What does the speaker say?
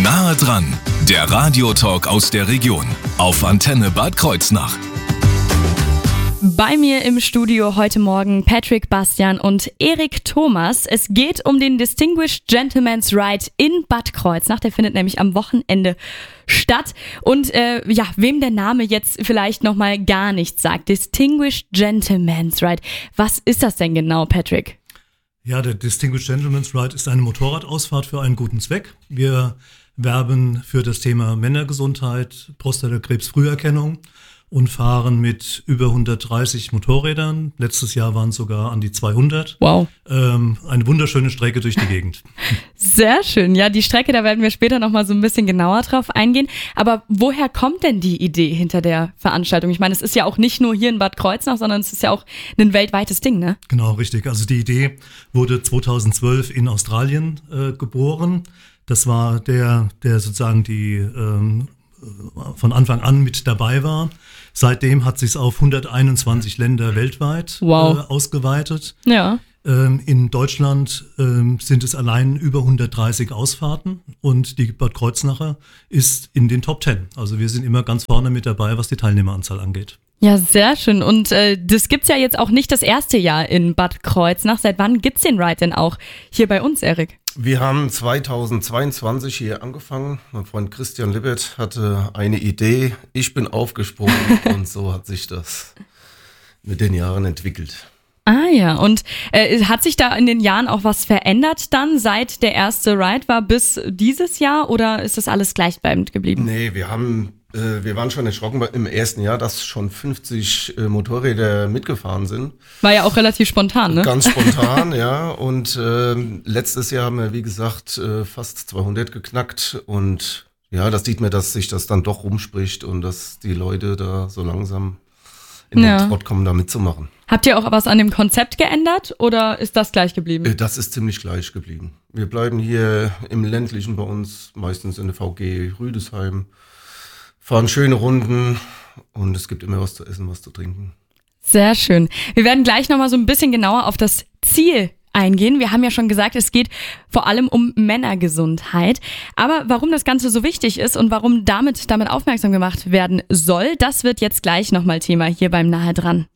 Nahe dran, der Radiotalk aus der Region auf Antenne Bad Kreuznach. Bei mir im Studio heute Morgen Patrick Bastian und Erik Thomas. Es geht um den Distinguished Gentleman's Ride in Bad Kreuznach. Der findet nämlich am Wochenende statt. Und wem der Name jetzt vielleicht nochmal gar nichts sagt. Distinguished Gentleman's Ride. Was ist das denn genau, Patrick? Ja, der Distinguished Gentleman's Ride ist eine Motorradausfahrt für einen guten Zweck. Wir werben für das Thema Männergesundheit, Prostatakrebs-Früherkennung und fahren mit über 130 Motorrädern. Letztes Jahr waren es sogar an die 200. Wow. Eine wunderschöne Strecke durch die Gegend. Sehr schön. Ja, die Strecke, da werden wir später nochmal so ein bisschen genauer drauf eingehen. Aber woher kommt denn die Idee hinter der Veranstaltung? Ich meine, es ist ja auch nicht nur hier in Bad Kreuznach, sondern es ist ja auch ein weltweites Ding, ne? Genau, richtig. Also die Idee wurde 2012 in Australien geboren. Das war der sozusagen die von Anfang an mit dabei war. Seitdem hat sich auf 121 Länder weltweit ausgeweitet. Ja. In Deutschland sind es allein über 130 Ausfahrten und die Bad Kreuznacher ist in den Top 10. Also wir sind immer ganz vorne mit dabei, was die Teilnehmeranzahl angeht. Ja, sehr schön. Und das gibt's ja jetzt auch nicht das erste Jahr in Bad Kreuznach. Seit wann gibt's den Ride denn auch hier bei uns, Erik? Wir haben 2022 hier angefangen. Mein Freund Christian Lippert hatte eine Idee. Ich bin aufgesprungen und so hat sich das mit den Jahren entwickelt. Ah ja, und hat sich da in den Jahren auch was verändert dann, seit der erste Ride war bis dieses Jahr, oder ist das alles gleichbleibend geblieben? Nee, wir waren schon erschrocken im ersten Jahr, dass schon 50 Motorräder mitgefahren sind. War ja auch relativ spontan, ne? Ganz spontan, ja. Und letztes Jahr haben wir, wie gesagt, fast 200 geknackt. Und ja, das sieht man, dass sich das dann doch rumspricht und dass die Leute da so langsam in den Trott kommen, da mitzumachen. Habt ihr auch was an dem Konzept geändert oder ist das gleich geblieben? Das ist ziemlich gleich geblieben. Wir bleiben hier im ländlichen bei uns, meistens in der VG Rüdesheim, fahren schöne Runden und es gibt immer was zu essen, was zu trinken. Sehr schön. Wir werden gleich nochmal so ein bisschen genauer auf das Ziel eingehen. Wir haben ja schon gesagt, es geht vor allem um Männergesundheit. Aber warum das Ganze so wichtig ist und warum damit aufmerksam gemacht werden soll, das wird jetzt gleich nochmal Thema hier beim Nahe dran.